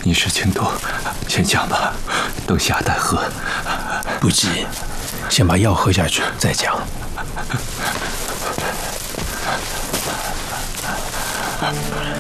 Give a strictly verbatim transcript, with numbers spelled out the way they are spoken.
你事情多，先讲吧，等下再喝。 不急，先把药喝下去再讲。